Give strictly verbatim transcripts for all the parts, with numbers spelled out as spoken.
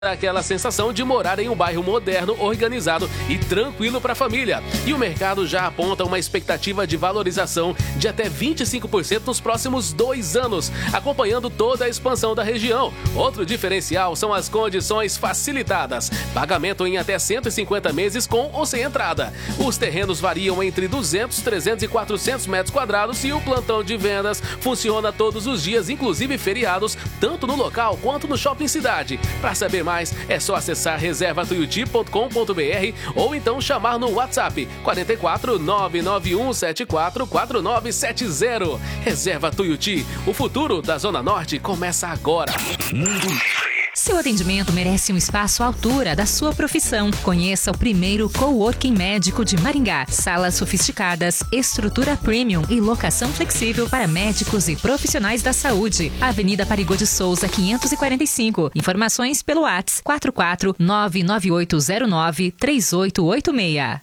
aquela sensação de morar em um bairro moderno, organizado e tranquilo para a família. E o mercado já aponta uma expectativa de valorização de até vinte e cinco por cento nos próximos dois anos, acompanhando toda a expansão da região. Outro diferencial são as condições facilitadas. Pagamento em até cento e cinquenta meses com ou sem entrada. Os terrenos variam entre duzentos, trezentos e quatrocentos metros quadrados e o plantão de vendas funciona todos os dias, inclusive feriados, tanto no local quanto no Shopping Cidade. Para saber mais, Mais, é só acessar reserva tuiuti ponto com ponto br ou então chamar no WhatsApp quatro quatro nove nove um sete quatro quatro nove sete zero. Reserva Tuiuti, o futuro da Zona Norte começa agora. Mundo Livre. Seu atendimento merece um espaço à altura da sua profissão. Conheça o primeiro coworking médico de Maringá. Salas sofisticadas, estrutura premium e locação flexível para médicos e profissionais da saúde. Avenida Parigô de Souza, quinhentos e quarenta e cinco. Informações pelo WhatsApp quatro quatro nove nove oito zero nove três oito oito seis.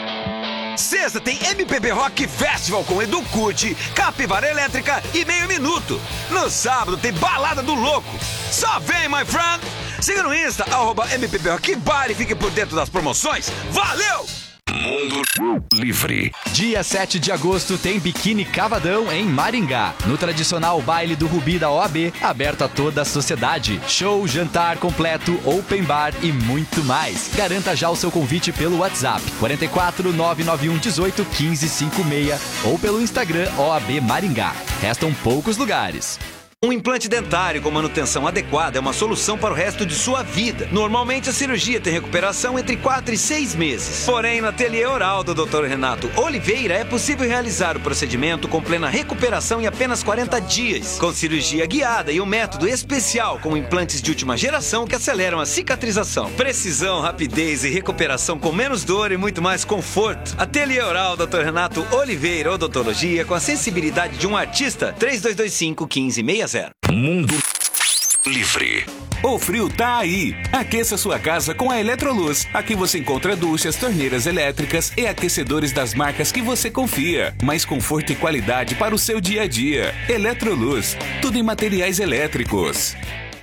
Sexta tem M P B Rock Festival com Edu Curti, Capivara Elétrica e Meio Minuto. No sábado tem Balada do Louco. Só vem, my friend! Siga no Insta, arroba M P B Rock Bar e fique por dentro das promoções. Valeu! Mundo Livre. Dia sete de agosto tem Biquíni Cavadão em Maringá. No tradicional baile do Rubi da O A B, aberto a toda a sociedade. Show, jantar completo, open bar e muito mais. Garanta já o seu convite pelo WhatsApp quatro quatro nove nove um um oito um cinco cinco seis ou pelo Instagram O A B Maringá. Restam poucos lugares. Um implante dentário com manutenção adequada é uma solução para o resto de sua vida. Normalmente a cirurgia tem recuperação entre quatro e seis meses. Porém, no ateliê oral do doutor Renato Oliveira é possível realizar o procedimento com plena recuperação em apenas quarenta dias. Com cirurgia guiada e um método especial com implantes de última geração que aceleram a cicatrização. Precisão, rapidez e recuperação com menos dor e muito mais conforto. Ateliê oral doutor Renato Oliveira, odontologia com a sensibilidade de um artista. três dois dois cinco, um cinco seis zero. Mundo Livre. O frio tá aí. Aqueça sua casa com a Eletroluz. Aqui você encontra duchas, torneiras elétricas e aquecedores das marcas que você confia. Mais conforto e qualidade para o seu dia a dia. Eletroluz. Tudo em materiais elétricos.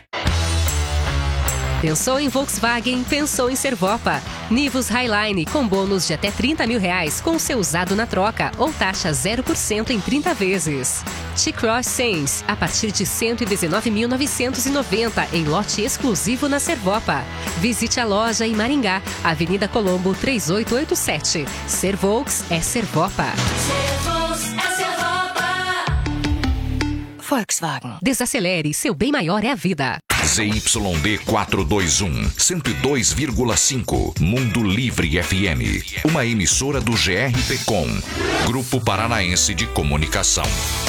Pensou em Volkswagen? Pensou em Servopa. Nivus Highline com bônus de até trinta mil reais com seu usado na troca ou taxa zero por cento em trinta vezes. T-Cross Sense a partir de cento e dezenove mil novecentos e noventa em lote exclusivo na Servopa. Visite a loja em Maringá, Avenida Colombo três oito oito sete. Servolks é Servopa. Servos é Servopa. Volkswagen. Desacelere, seu bem maior é a vida. Z Y D quatrocentos e vinte e um, cento e dois vírgula cinco, Mundo Livre F M. Uma emissora do G R P Com, Grupo Paranaense de Comunicação.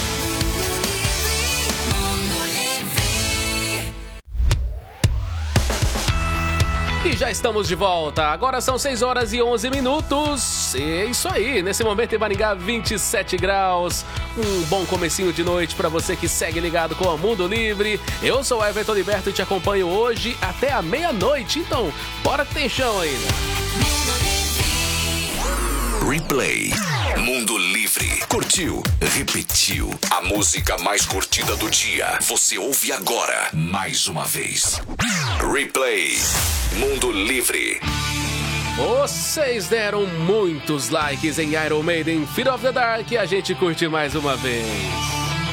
E já estamos de volta. Agora são seis horas e onze minutos. E é isso aí. Nesse momento em Maringá, vinte e sete graus. Um bom comecinho de noite para você que segue ligado com o Mundo Livre. Eu sou o Everton Liberto e te acompanho hoje até a meia-noite. Então, bora que tem chão ainda. Replay. Mundo Livre. Curtiu? Repetiu. A música mais curtida do dia. Você ouve agora, mais uma vez. Replay. Mundo Livre. Vocês deram muitos likes em Iron Maiden Fear of the Dark e a gente curte mais uma vez.